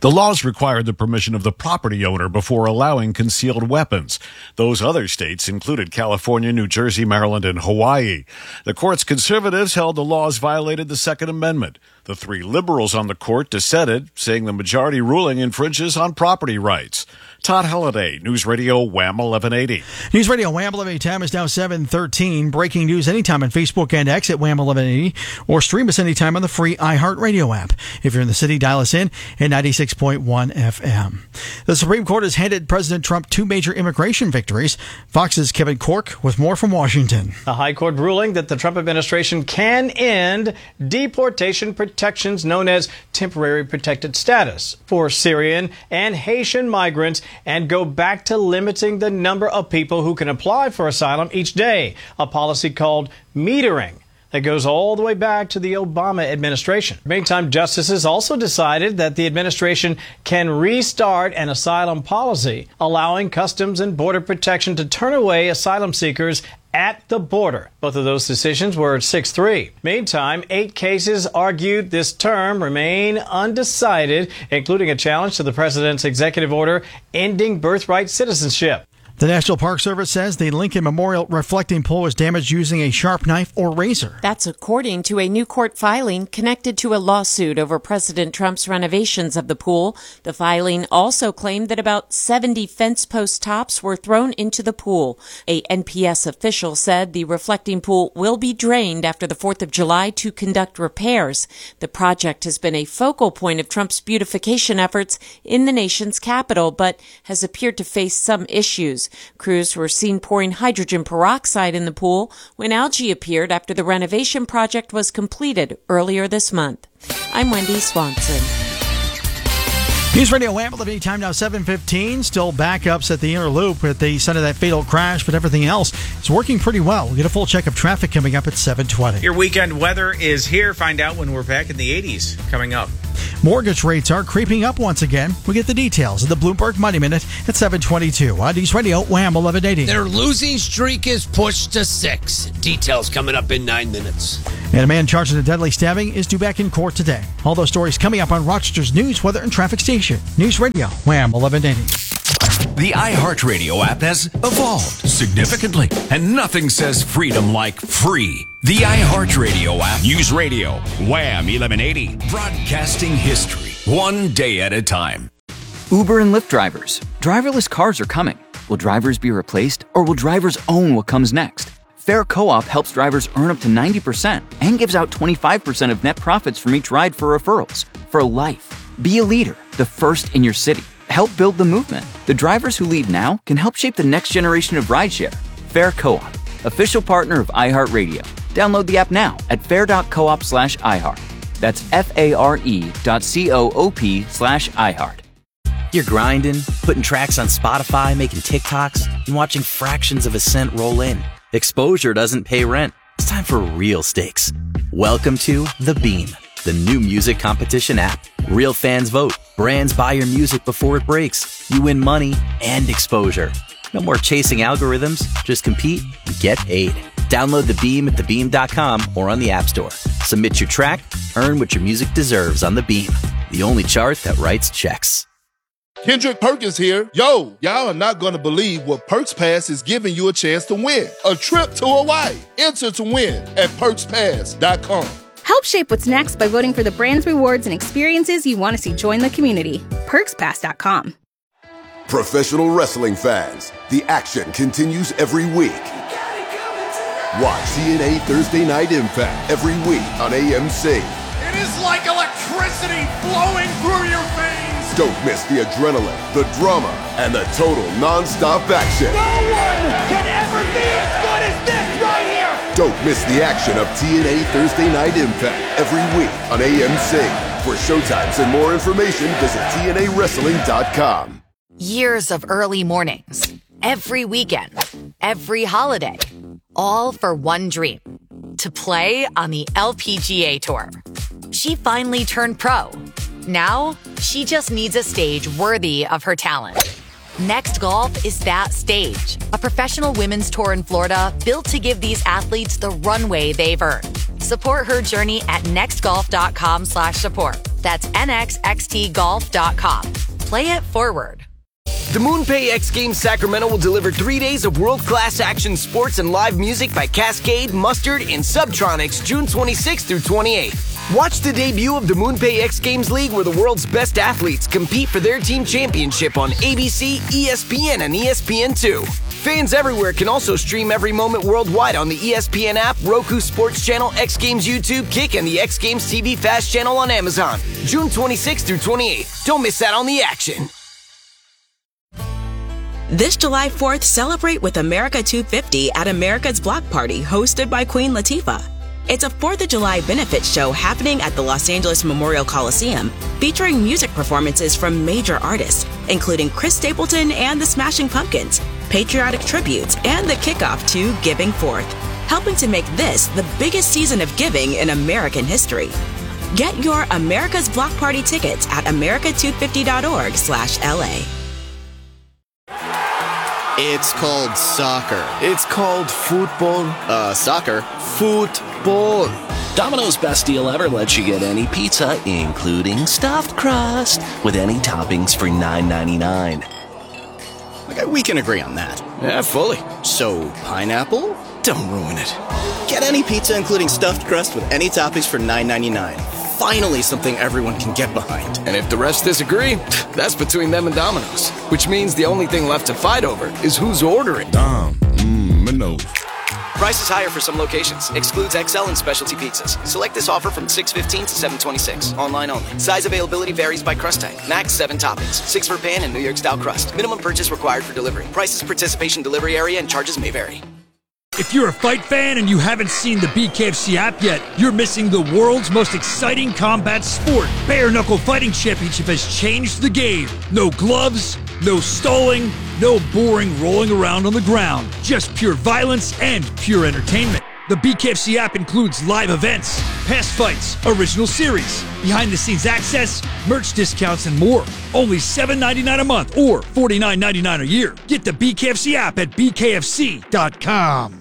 The laws required the permission of the property owner before allowing concealed weapons. Those other states included California, New Jersey, Maryland, and Hawaii. The court's conservatives held the laws violated the Second Amendment. The three liberals on the court dissented, saying the majority ruling infringes on property rights. Todd Halliday, News Radio Wham 1180. News Radio Wham 1180 time is now 7:13. Breaking news anytime on Facebook and X at Wham 1180 or stream us anytime on the free iHeartRadio app. If you're in the city, dial us in at 96.1 FM. The Supreme Court has handed President Trump two major immigration victories. Fox's Kevin Corke with more from Washington. The High Court ruling that the Trump administration can end deportation protections known as temporary protected status for Syrian and Haitian migrants and go back to limiting the number of people who can apply for asylum each day, a policy called metering that goes all the way back to the Obama administration. Meantime, justices also decided that the administration can restart an asylum policy, allowing Customs and Border Protection to turn away asylum seekers at the border. Both of those decisions were 6-3. Meantime, 8 cases argued this term remain undecided, including a challenge to the president's executive order ending birthright citizenship. The National Park Service says the Lincoln Memorial reflecting pool was damaged using a sharp knife or razor. That's according to a new court filing connected to a lawsuit over President Trump's renovations of the pool. The filing also claimed that about 70 fence post tops were thrown into the pool. A NPS official said the reflecting pool will be drained after the 4th of July to conduct repairs. The project has been a focal point of Trump's beautification efforts in the nation's capital, but has appeared to face some issues. Crews were seen pouring hydrogen peroxide in the pool when algae appeared after the renovation project was completed earlier this month. I'm Wendy Swanson. News Radio Wham 1180 time now 7:15. Still backups at the inner loop at the site of that fatal crash, but everything else is working pretty well. We'll get a full check of traffic coming up at 7:20. Your weekend weather is here. Find out when we're back in the 80s coming up. Mortgage rates are creeping up once again. We get the details of the Bloomberg Money Minute at 7:22 on News Radio Wham 1180. Their losing streak is pushed to 6. Details coming up in 9 minutes. And a man charged in a deadly stabbing is due back in court today. All those stories coming up on Rochester's news, weather, and traffic station. News Radio Wham 1180. The iHeartRadio app has evolved significantly, and nothing says freedom like free. The iHeartRadio app. News Radio Wham 1180. Broadcasting history, one day at a time. Uber and Lyft drivers. Driverless cars are coming. Will drivers be replaced, or will drivers own what comes next? Fair Co-op helps drivers earn up to 90% and gives out 25% of net profits from each ride for referrals. For life. Be a leader, the first in your city. Help build the movement. The drivers who lead now can help shape the next generation of rideshare. Fair Co-op, official partner of iHeartRadio. Download the app now at fair.coop/iHeart. That's FARE.coop/iHeart. You're grinding, putting tracks on Spotify, making TikToks, and watching fractions of a cent roll in. Exposure doesn't pay rent. It's time for real stakes. Welcome to The Beam, the new music competition app. Real fans vote. Brands buy your music before it breaks. You win money and exposure. No more chasing algorithms. Just compete and get paid. Download The Beam at thebeam.com or on the App Store. Submit your track, earn what your music deserves on The Beam, the only chart that writes checks. Kendrick Perkins here. Yo, y'all are not going to believe what Perks Pass is giving you a chance to win. A trip to Hawaii. Enter to win at perkspass.com. Help shape what's next by voting for the brands, rewards, and experiences you want to see join the community. perkspass.com. Professional wrestling fans, the action continues every week. Watch TNA Thursday Night Impact every week on AMC. It is like electricity flowing through your veins. Don't miss the adrenaline, the drama, and the total non-stop action. No one can ever be as good as this right here. Don't miss the action of TNA Thursday Night Impact every week on AMC. For showtimes and more information, visit TNAWrestling.com. Years of early mornings, every weekend, every holiday, all for one dream, to play on the LPGA Tour. She finally turned pro. Now, she just needs a stage worthy of her talent. Next Golf is that stage, a professional women's tour in Florida built to give these athletes the runway they've earned. Support her journey at nextgolf.com/support. That's nxxtgolf.com. Play it forward. The MoonPay X Games Sacramento will deliver 3 days of world-class action sports and live music by Cascade, Mustard, and Subtronics June 26th through 28th. Watch the debut of the MoonPay X Games League, where the world's best athletes compete for their team championship on ABC, ESPN, and ESPN2. Fans everywhere can also stream every moment worldwide on the ESPN app, Roku Sports Channel, X Games YouTube, Kick, and the X Games TV Fast channel on Amazon. June 26th through 28th. Don't miss out on the action. This July 4th, celebrate with America 250 at America's Block Party, hosted by Queen Latifah. It's a 4th of July benefit show happening at the Los Angeles Memorial Coliseum, featuring music performances from major artists, including Chris Stapleton and the Smashing Pumpkins, patriotic tributes, and the kickoff to Giving Forth, helping to make this the biggest season of giving in American history. Get your America's Block Party tickets at america250.org/LA. It's called soccer. It's called football. Soccer. Football. Domino's best deal ever lets you get any pizza, including stuffed crust, with any toppings for $9.99. Okay, we can agree on that. Yeah, fully. So, pineapple? Don't ruin it. Get any pizza, including stuffed crust, with any toppings for $9.99. Finally something everyone can get behind. And if the rest disagree, that's between them and Domino's. Which means the only thing left to fight over is who's ordering. Domino's. Price is higher for some locations. Excludes XL and specialty pizzas. Select this offer from 6/15 to 7/26. Online only. Size availability varies by crust type. Max 7 toppings. 6 for pan and New York style crust. Minimum purchase required for delivery. Prices, participation, delivery area, and charges may vary. If you're a fight fan and you haven't seen the BKFC app yet, you're missing the world's most exciting combat sport. Bare Knuckle Fighting Championship has changed the game. No gloves, no stalling, no boring rolling around on the ground. Just pure violence and pure entertainment. The BKFC app includes live events, past fights, original series, behind-the-scenes access, merch discounts, and more. Only $7.99 a month or $49.99 a year. Get the BKFC app at bkfc.com.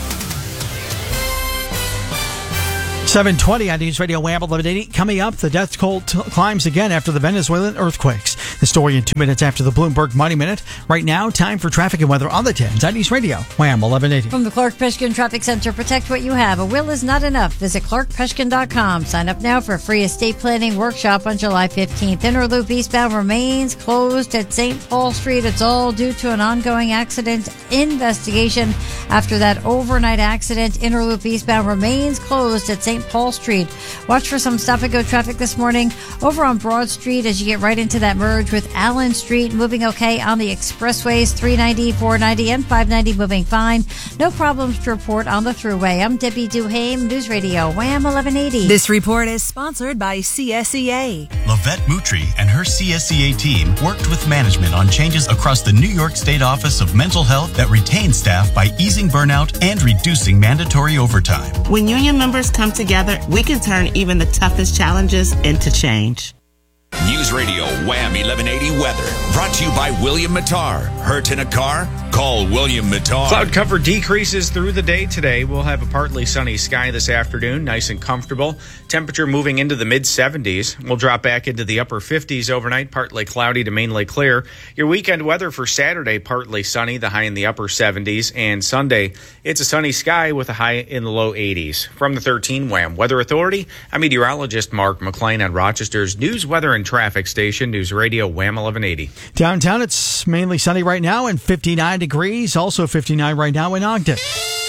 7:20 on News Radio WHAM 1180. Coming up, the death toll climbs again after the Venezuelan earthquakes. The story in 2 minutes after the Bloomberg Money Minute. Right now, time for traffic and weather on the 10s on News Radio WHAM 1180. From the Clark Peshkin Traffic Center, protect what you have. A will is not enough. Visit clarkpeshkin.com. Sign up now for a free estate planning workshop on July 15th. Inner Loop eastbound remains closed at St. Paul Street. It's all due to an ongoing accident investigation. After that overnight accident, Inner Loop eastbound remains closed at St. Paul Street. Watch for some stop-and-go traffic this morning over on Broad Street as you get right into that merge with Allen Street. Moving okay on the expressways, 390, 490, and 590 moving fine. No problems to report on the thruway. I'm Debbie Duhame, News Radio WHAM 1180. This report is sponsored by CSEA. Lavette Moutry and her CSEA team worked with management on changes across the New York State Office of Mental Health that retain staff by easing burnout and reducing mandatory overtime. When union members come together, we can turn even the toughest challenges into change. News Radio WHAM 1180 weather. Brought to you by William Mattar. Hurt in a car? Call William Mattar. Cloud cover decreases through the day today. We'll have a partly sunny sky this afternoon, nice and comfortable. Temperature moving into the mid-70s. We'll drop back into the upper 50s overnight, partly cloudy to mainly clear. Your weekend weather for Saturday, partly sunny, the high in the upper 70s. And Sunday, it's a sunny sky with a high in the low 80s. From the 13 WHAM Weather Authority, I'm meteorologist Mark McLean on Rochester's News, Weather, and Traffic Station, News Radio WHAM 1180. Downtown, it's mainly sunny right now and 59 degrees. Also 59 right now in Ogden.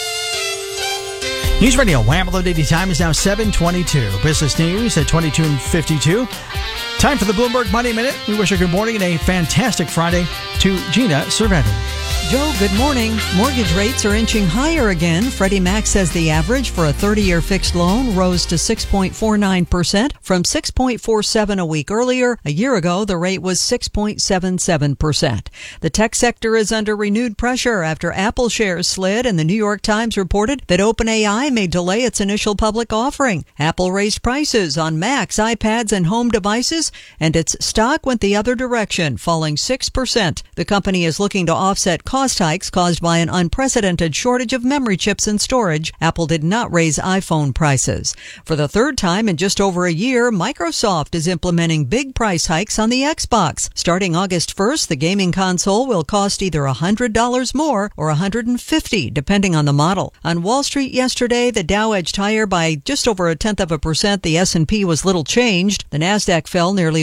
News Radio WHAM 1180. Time is now 7:22. Business news at 22:52. Time for the Bloomberg Money Minute. We wish a good morning and a fantastic Friday to Gina Cervetti. Joe, good morning. Mortgage rates are inching higher again. Freddie Mac says the average for a 30-year fixed loan rose to 6.49% from 6.47% a week earlier. A year ago, the rate was 6.77%. The tech sector is under renewed pressure after Apple shares slid, and the New York Times reported that OpenAI may delay its initial public offering. Apple raised prices on Macs, iPads, and home devices, and its stock went the other direction, falling 6%. The company is looking to offset costs cost hikes caused by an unprecedented shortage of memory chips and storage, Apple did not raise iPhone prices. For the third time in just over a year, Microsoft is implementing big price hikes on the Xbox. Starting August 1st, the gaming console will cost either $100 more or $150, depending on the model. On Wall Street yesterday, the Dow edged higher by just over 0.1%. The S&P was little changed. The Nasdaq fell nearly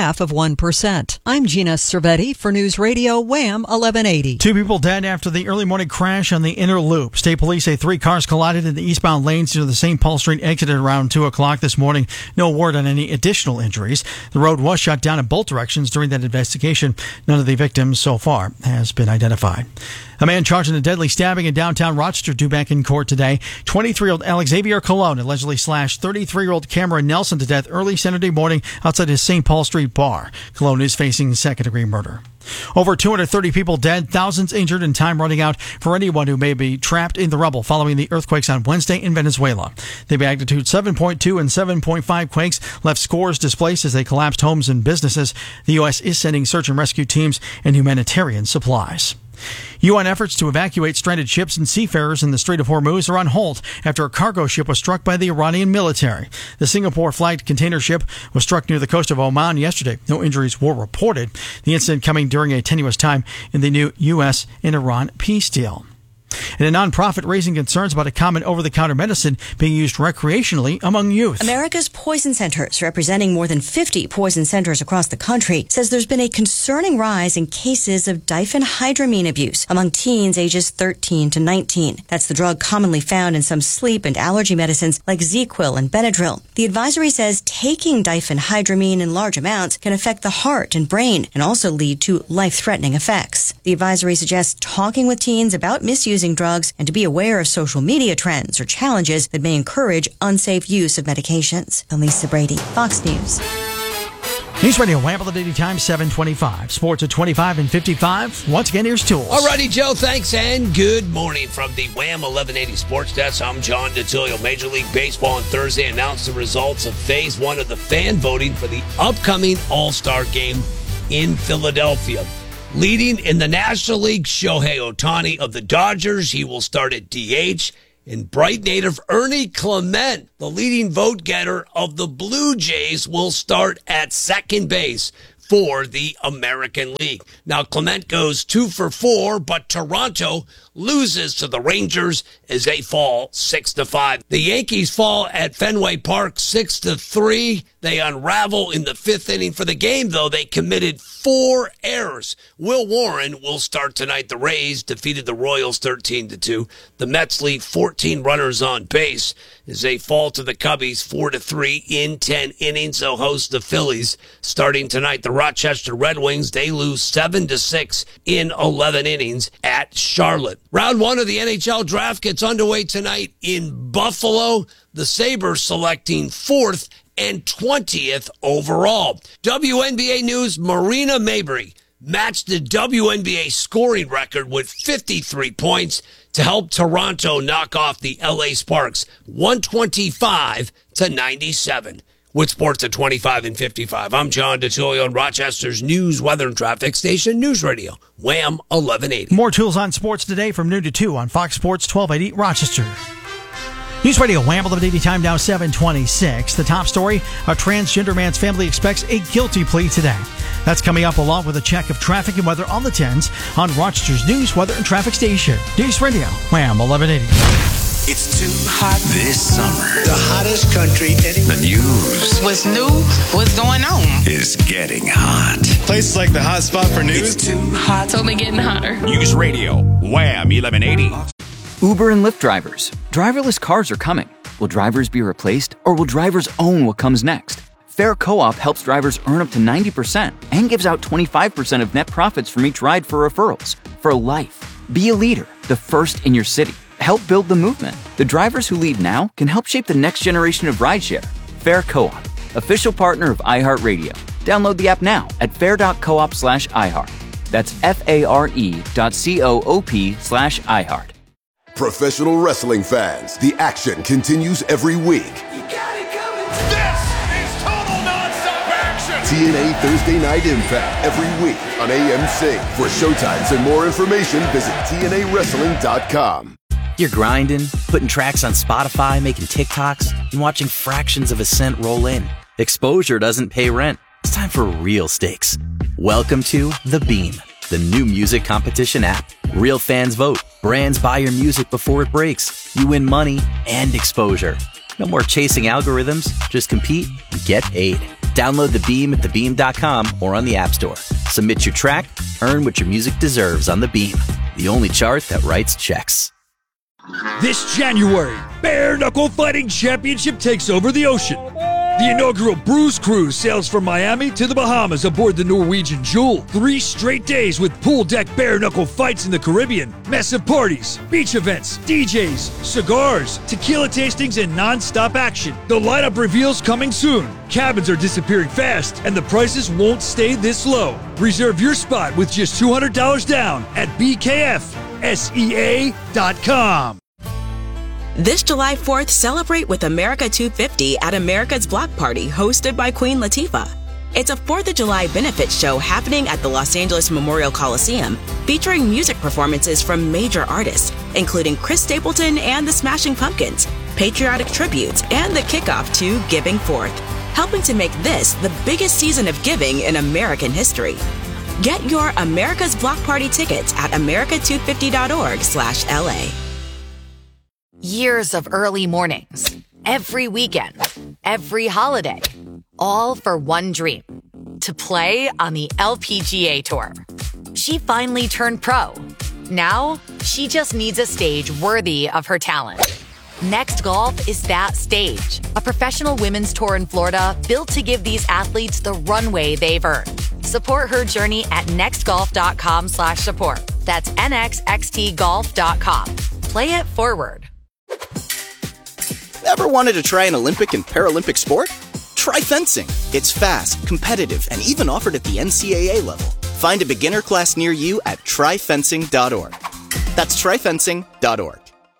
0.5%. I'm Gina Cervetti for News Radio Wham 1180. 2 people dead after the early morning crash on the inner loop. State police say 3 cars collided in the eastbound lanes near the St. Paul Street exit at around 2 o'clock this morning. No word on any additional injuries. The road was shut down in both directions during that investigation. None of the victims so far has been identified. A man charged in a deadly stabbing in downtown Rochester due back in court today. 23-year-old Alex Xavier Colon allegedly slashed 33-year-old Cameron Nelson to death early Saturday morning outside his St. Paul Street bar. Colon is facing second-degree murder. Over 230 people dead, thousands injured, and time running out for anyone who may be trapped in the rubble following the earthquakes on Wednesday in Venezuela. The magnitude 7.2 and 7.5 quakes left scores displaced as they collapsed homes and businesses. The U.S. is sending search and rescue teams and humanitarian supplies. UN efforts to evacuate stranded ships and seafarers in the Strait of Hormuz are on hold after a cargo ship was struck by the Iranian military. The Singapore flagged container ship was struck near the coast of Oman yesterday. No injuries were reported. The incident coming during a tenuous time in the new U.S. and Iran peace deal. And a nonprofit raising concerns about a common over-the-counter medicine being used recreationally among youth. America's Poison Centers, representing more than 50 poison centers across the country, says there's been a concerning rise in cases of diphenhydramine abuse among teens ages 13 to 19. That's the drug commonly found in some sleep and allergy medicines like ZzzQuil and Benadryl. The advisory says taking diphenhydramine in large amounts can affect the heart and brain and also lead to life-threatening effects. The advisory suggests talking with teens about misuse drugs and to be aware of social media trends or challenges that may encourage unsafe use of medications. I'm Lisa Brady, Fox News. News Radio, Wham 1180 Times 725. Sports at 25 and 55. Once again, here's Tools. Alrighty, Joe, thanks, and good morning from the Wham 1180 Sports Desk. I'm John DeTilio. Major League Baseball on Thursday announced the results of Phase 1 of the fan voting for the upcoming All-Star Game in Philadelphia. Leading in the National League, Shohei Ohtani of the Dodgers. He will start at DH. And Bright native Ernie Clement, the leading vote getter of the Blue Jays, will start at second base for the American League. Now, Clement goes 2 for 4, but Toronto loses to the Rangers as they fall 6-5. The Yankees fall at Fenway Park 6-3. They unravel in the 5th inning. For the game, though, they committed 4 errors. Will Warren will start tonight. The Rays defeated the Royals 13-2. The Mets lead 14 runners on base as they fall to the Cubbies 4-3 in 10 innings. They'll host the Phillies starting tonight. The Rochester Red Wings, they lose 7-6 in 11 innings at Charlotte. Round 1 of the NHL draft gets underway tonight in Buffalo. The Sabres selecting 4th and 20th overall. WNBA news, Marina Mabrey matched the WNBA scoring record with 53 points to help Toronto knock off the LA Sparks 125-97. With sports at 25 and 55, I'm John DeTilio on Rochester's news, weather, and traffic station, News Radio, Wham 1180. More Tools on Sports today from noon to 2 on Fox Sports 1280 Rochester. News Radio, Wham 1180, time now 726. The top story, a transgender man's family expects a guilty plea today. That's coming up along with a check of traffic and weather on the 10s on Rochester's news, weather, and traffic station. News Radio, Wham 1180. It's too hot this summer. The hottest country anywhere. The news. What's new? What's going on? Is getting hot. Places like the hot spot for news. It's too hot. It's only getting hotter. News Radio, Wham 1180. Uber and Lyft drivers. Driverless cars are coming. Will drivers be replaced, or will drivers own what comes next? Fair Co-op helps drivers earn up to 90% and gives out 25% of net profits from each ride for referrals. For life. Be a leader, the first in your city. Help build the movement. The drivers who lead now can help shape the next generation of rideshare. Fair Co-op, official partner of iHeartRadio. Download the app now at fair.coop/iHeart. That's FARE.coop/iHeart. Professional wrestling fans, the action continues every week. This is total nonstop action. TNA Thursday Night Impact every week on AMC. For showtimes and more information, visit TNAWrestling.com. You're grinding, putting tracks on Spotify, making TikToks, and watching fractions of a cent roll in. Exposure doesn't pay rent. It's time for real stakes. Welcome to The Beam, the new music competition app. Real fans vote. Brands buy your music before it breaks. You win money and exposure. No more chasing algorithms. Just compete and get paid. Download The Beam at thebeam.com or on the App Store. Submit your track, earn what your music deserves on The Beam, the only chart that writes checks. This January, Bare Knuckle Fighting Championship takes over the ocean. The inaugural Bruise Cruise sails from Miami to the Bahamas aboard the Norwegian Jewel. 3 straight days with pool deck bare knuckle fights in the Caribbean, massive parties, beach events, DJs, cigars, tequila tastings, and non-stop action. The lineup reveals coming soon. Cabins are disappearing fast, and the prices won't stay this low. Reserve your spot with just $200 down at BKFSEA.com. This July 4th, celebrate with America 250 at America's Block Party, hosted by Queen Latifah. It's a 4th of July benefit show happening at the Los Angeles Memorial Coliseum, featuring music performances from major artists, including Chris Stapleton and the Smashing Pumpkins, patriotic tributes, and the kickoff to Giving Forth, helping to make this the biggest season of giving in American history. Get your America's Block Party tickets at america250.org/LA. Years of early mornings, every weekend, every holiday, all for one dream, to play on the LPGA Tour. She finally turned pro. Now, she just needs a stage worthy of her talent. Next Golf is that stage, a professional women's tour in Florida built to give these athletes the runway they've earned. Support her journey at nextgolf.com/support. That's nxxtgolf.com. Play it forward. Ever wanted to try an Olympic and Paralympic sport? Try fencing. It's fast, competitive, and even offered at the NCAA level. Find a beginner class near you at tryfencing.org. That's tryfencing.org.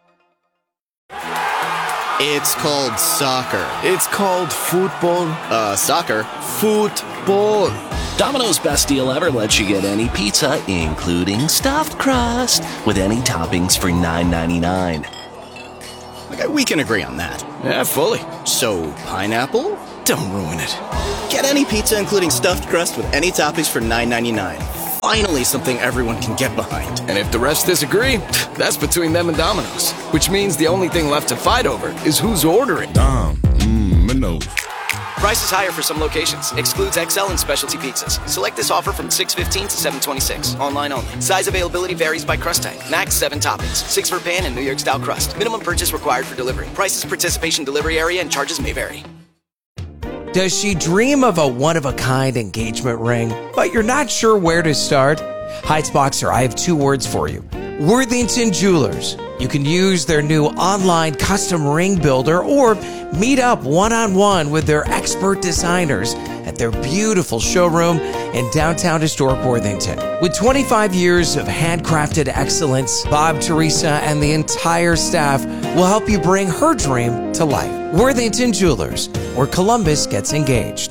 It's called soccer. It's called football. Soccer. Football. Domino's best deal ever lets you get any pizza, including stuffed crust, with any toppings for $9.99. Okay, we can agree on that. Yeah, fully. So, pineapple? Don't ruin it. Get any pizza, including stuffed crust, with any toppings for $9.99. Finally, something everyone can get behind. And if the rest disagree, that's between them and Domino's. Which means the only thing left to fight over is who's ordering. Domino's. Price is higher for some locations. Excludes XL and specialty pizzas. Select this offer from 6/15 to 7/26. Online only. Size availability varies by crust type. Max 7 toppings. 6 for pan and New York style crust. Minimum purchase required for delivery. Prices, participation, delivery area, and charges may vary. Does she dream of a one-of-a-kind engagement ring, but you're not sure where to start? Heights-Boxer, I have 2 words for you. Worthington Jewelers. You can use their new online custom ring builder or meet up one-on-one with their expert designers at their beautiful showroom in downtown historic Worthington. With 25 years of handcrafted excellence, Bob, Teresa, and the entire staff will help you bring her dream to life. Worthington Jewelers, where Columbus gets engaged.